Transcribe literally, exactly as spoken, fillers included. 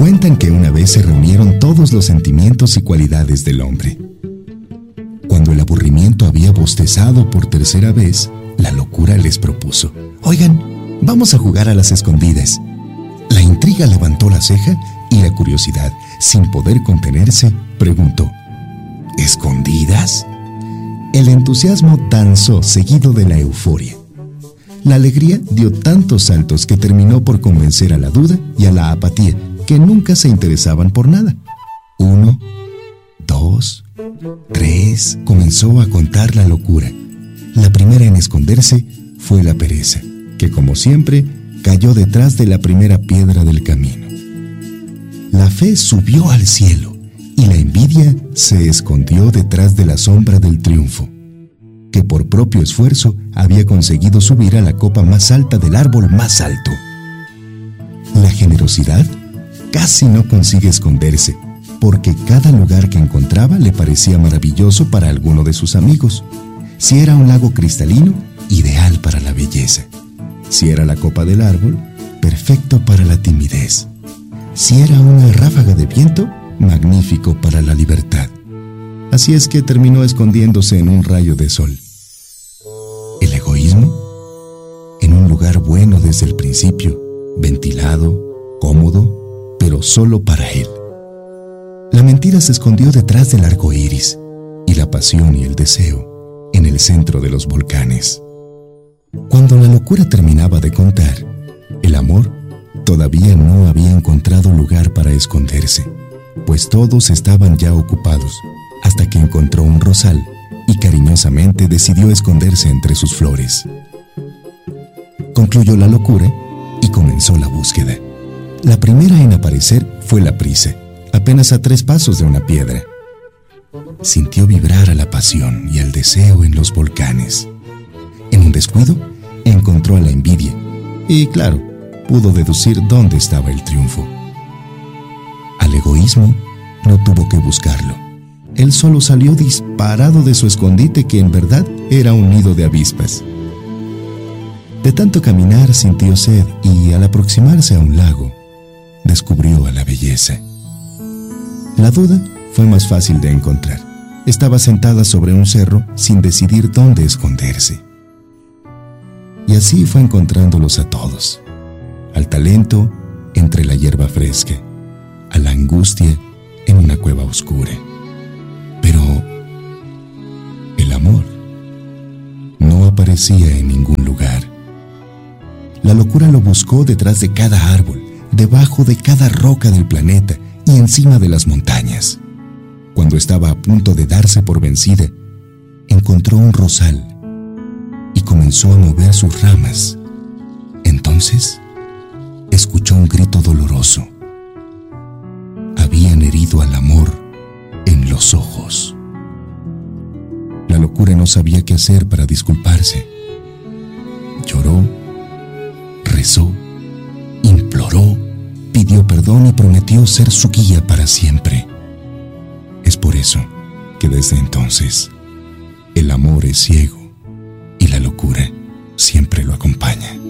Cuentan que una vez se reunieron todos los sentimientos y cualidades del hombre. Cuando el aburrimiento había bostezado por tercera vez, la locura les propuso: «Oigan, vamos a jugar a las escondidas». La intriga levantó la ceja y la curiosidad, sin poder contenerse, preguntó: ¿escondidas? El entusiasmo danzó seguido de la euforia. La alegría dio tantos saltos que terminó por convencer a la duda y a la apatía, que nunca se interesaban por nada. Uno, dos, tres, comenzó a contar la locura. La primera en esconderse fue la pereza, que como siempre cayó detrás de la primera piedra del camino. La fe subió al cielo y la envidia se escondió detrás de la sombra del triunfo, que por propio esfuerzo había conseguido subir a la copa más alta del árbol más alto. La generosidad casi no consigue esconderse, porque cada lugar que encontraba le parecía maravilloso para alguno de sus amigos. Si era un lago cristalino, ideal para la belleza. Si era la copa del árbol, perfecto para la timidez. Si era una ráfaga de viento, magnífico para la libertad. Así es que terminó escondiéndose en un rayo de sol. El egoísmo, en un lugar bueno desde el principio, ventilado, cómodo, pero solo para él. La mentira se escondió detrás del arco iris, y la pasión y el deseo en el centro de los volcanes. Cuando la locura terminaba de contar, el amor todavía no había encontrado lugar para esconderse, pues todos estaban ya ocupados, hasta que encontró un rosal y cariñosamente decidió esconderse entre sus flores. Concluyó la locura y comenzó la búsqueda. La primera en aparecer fue la prisa, apenas a tres pasos de una piedra. Sintió vibrar a la pasión y al deseo en los volcanes. En un descuido, encontró a la envidia y, claro, pudo deducir dónde estaba el triunfo. Al egoísmo no tuvo que buscarlo. Él solo salió disparado de su escondite, que en verdad era un nido de avispas. De tanto caminar sintió sed y, al aproximarse a un lago, descubrió a la belleza. La duda fue más fácil de encontrar. Estaba sentada sobre un cerro sin decidir dónde esconderse. Y así fue encontrándolos a todos. Al talento entre la hierba fresca, a la angustia en una cueva oscura. Pero el amor no aparecía en ningún lugar. La locura lo buscó detrás de cada árbol, debajo de cada roca del planeta y encima de las montañas. Cuando estaba a punto de darse por vencida, encontró un rosal y comenzó a mover sus ramas. Entonces, escuchó un grito doloroso. Habían herido al amor en los ojos. La locura no sabía qué hacer para disculparse. Lloró, rezó, imploró, pidió perdón y prometió ser su guía para siempre. Es por eso que desde entonces el amor es ciego y la locura siempre lo acompaña.